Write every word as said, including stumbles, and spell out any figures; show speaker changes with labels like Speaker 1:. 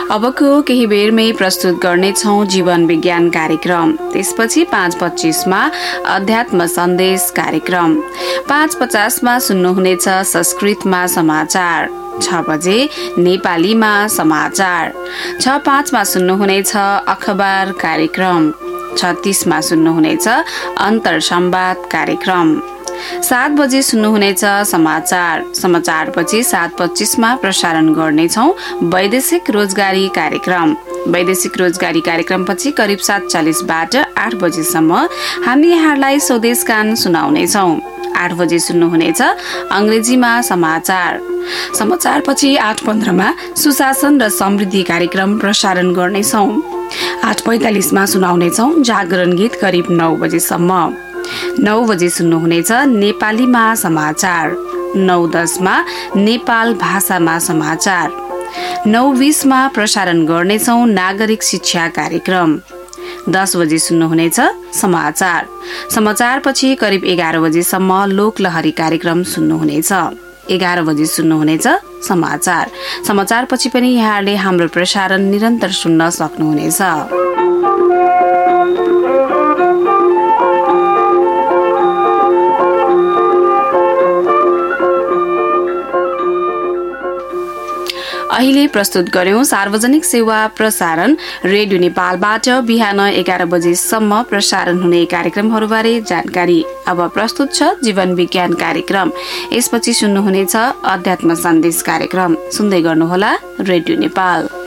Speaker 1: अबको केही बेरमै प्रस्तुत गर्नेछौँ जीवन विज्ञान कार्यक्रम। त्यसपछि पाँच पच्चीसमा अध्यात्म सन्देश कार्यक्रम, पाँच पचासमा सुन्नुहुनेछ संस्कृतमा समाचार, छ बजे नेपालीमा समाचार, छ पाँचमा सुन्नुहुनेछ अखबार कार्यक्रम, छत्तीसमा सुन्नुहुनेछ अन्तर संवाद कार्यक्रम, सात बजे सुन्नुहुनेछ समाचार। समाचारपछि सात पच्चीसमा प्रसारण गर्नेछौँ वैदेशिक रोजगारी कार्यक्रम। वैदेशिक रोजगारी कार्यक्रमपछि करिब सात चालिसबाट आठ बजेसम्म हामी यहाँलाई स्वदेश गान सुनाउनेछौँ। आठ बजे सुन्नुहुनेछ अंग्रेजीमा समाचार। समाचारपछि आठ पन्ध्रमा सुशासन र समृद्धि कार्यक्रम प्रसारण गर्नेछौँ। आठ पैंतालिसमा सुनाउनेछौँ जागरण गीत करिब नौ बजेसम्म। नौ बजे सुन्नुहुनेछ नेपालीमा समाचार। नौ दसमा नेपाल भाषामा समाचार। नौ बीसमा प्रसारण गर्नेछौँ नागरिक शिक्षा कार्यक्रम। दस बजे सुन्नुहुनेछ समाचार। समाचारपछि करिब एघार बजेसम्म लोकलहरी कार्यक्रम सुन्नुहुनेछ। एघार बजे सुन्नुहुनेछ समाचार। समाचारपछि पनि यहाँले हाम्रो प्रसारण निरन्तर सुन्न सक्नुहुनेछ। अहिले प्रस्तुत गर्यौं सार्वजनिक सेवा प्रसारण रेडियो नेपालबाट बिहान एघार बजेसम्म प्रसारण हुने कार्यक्रमहरूबारे जानकारी। अब प्रस्तुत छ जीवन विज्ञान कार्यक्रम। यसपछि सुन्नुहुनेछ अध्यात्म सन्देश कार्यक्रम। सुन्दै गर्नुहोला रेडियो नेपाल।